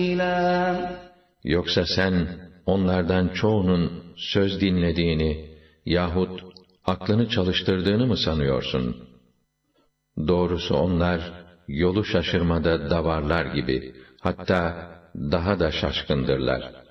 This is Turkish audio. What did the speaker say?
Yoksa sen onlardan çoğunun söz dinlediğini yahut aklını çalıştırdığını mı sanıyorsun? Doğrusu onlar yolu şaşırmada davarlar gibi, hatta daha da şaşkındırlar.